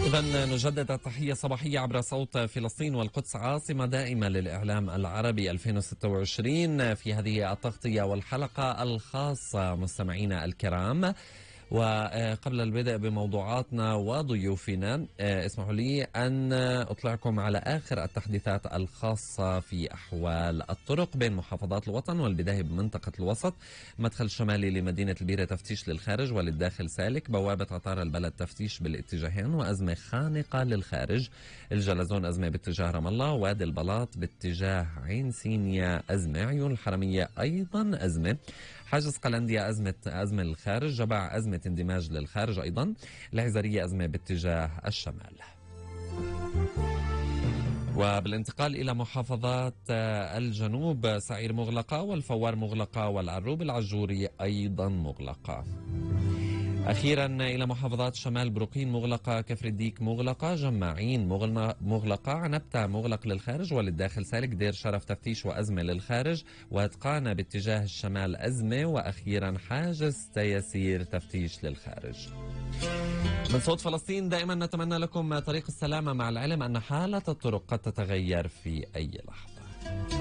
إذا نجدد التحية الصباحية عبر صوت فلسطين والقدس عاصمة دائمة للإعلام العربي 2026 في هذه التغطية والحلقة الخاصة مستمعينا الكرام. وقبل البدء بموضوعاتنا وضيوفنا اسمحوا لي أن أطلعكم على آخر التحديثات الخاصة في أحوال الطرق بين محافظات الوطن، والبداية بمنطقة الوسط. مدخل الشمالي لمدينة البيرة تفتيش للخارج وللداخل سالك، بوابة عطار البلد تفتيش بالاتجاهين وأزمة خانقة للخارج، الجلزون أزمة باتجاه رام الله، وادي البلاط باتجاه عين سينيا أزمة، عيون الحرمية أيضا أزمة، حاجز قلنديا أزمة للخارج، جبع أزمة اندماج للخارج أيضا، العزرية أزمة باتجاه الشمال. وبالانتقال إلى محافظات الجنوب، سعير مغلقة والفوار مغلقة والعروب العجوري أيضا مغلقة. أخيرا إلى محافظات شمال، بروقين مغلقة، كفر الديك مغلقة، جماعين مغلقة، عنبتة مغلق للخارج وللداخل سالك، دير شرف تفتيش وأزمة للخارج، واتقانا باتجاه الشمال أزمة، وأخيرا حاجز تيسير تفتيش للخارج. من صوت فلسطين دائما نتمنى لكم طريق السلامة، مع العلم أن حالة الطرق قد تتغير في أي لحظة.